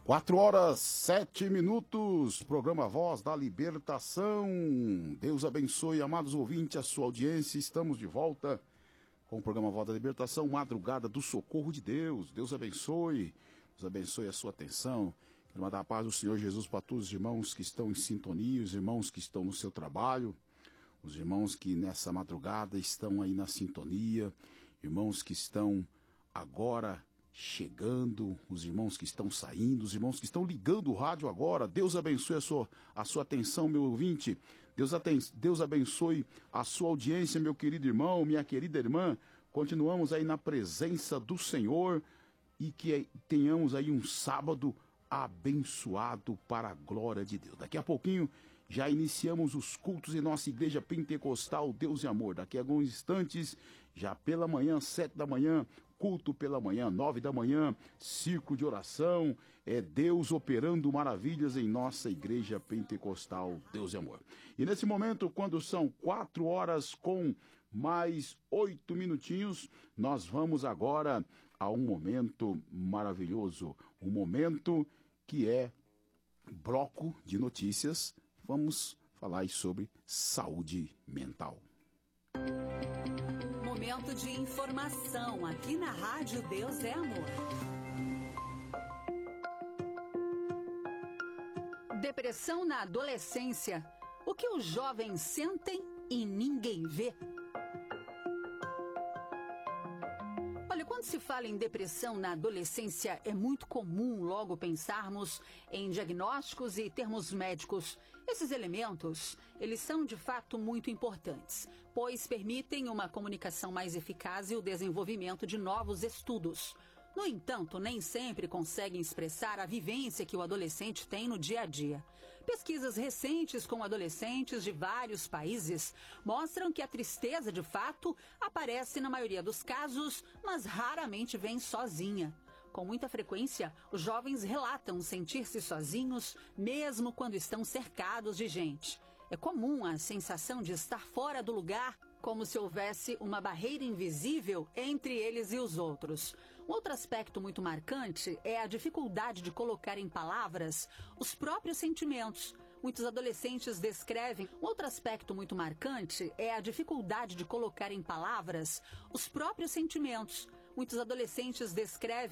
4h07, programa Voz da Libertação. Deus abençoe, amados ouvintes, a sua audiência. Estamos de volta com o programa Voz da Libertação, madrugada do socorro de Deus. Deus abençoe a sua atenção. Quero mandar a paz do Senhor Jesus para todos os irmãos que estão em sintonia, os irmãos que estão no seu trabalho, os irmãos que nessa madrugada estão aí na sintonia, irmãos que estão agora chegando, os irmãos que estão saindo, os irmãos que estão ligando o rádio agora. Deus abençoe a sua atenção, meu ouvinte. Deus abençoe a sua audiência, meu querido irmão, minha querida irmã. Continuamos aí na presença do Senhor e que tenhamos aí um sábado abençoado para a glória de Deus. Daqui a pouquinho já iniciamos os cultos em nossa igreja pentecostal Deus e Amor. Daqui a alguns instantes, já pela manhã, 7 da manhã, culto pela manhã, 9 da manhã, círculo de oração, Deus operando maravilhas em nossa igreja pentecostal Deus e Amor. E nesse momento, quando são 4 horas com mais 8 minutinhos, nós vamos agora a um momento maravilhoso, um momento que é bloco de notícias. Vamos falar sobre saúde mental. Momento de informação aqui na Rádio Deus é Amor. Depressão na adolescência. O que os jovens sentem e ninguém vê. Olha, quando se fala em depressão na adolescência, é muito comum logo pensarmos em diagnósticos e termos médicos. Esses elementos, eles são de fato muito importantes, pois permitem uma comunicação mais eficaz e o desenvolvimento de novos estudos. No entanto, nem sempre conseguem expressar a vivência que o adolescente tem no dia a dia. Pesquisas recentes com adolescentes de vários países mostram que a tristeza, de fato, aparece na maioria dos casos, mas raramente vem sozinha. Com muita frequência, os jovens relatam sentir-se sozinhos, mesmo quando estão cercados de gente. É comum a sensação de estar fora do lugar, como se houvesse uma barreira invisível entre eles e os outros. Um outro aspecto muito marcante é a dificuldade de colocar em palavras os próprios sentimentos. Muitos adolescentes descrevem. Um outro aspecto muito marcante é a dificuldade de colocar em palavras os próprios sentimentos. Muitos adolescentes descrevem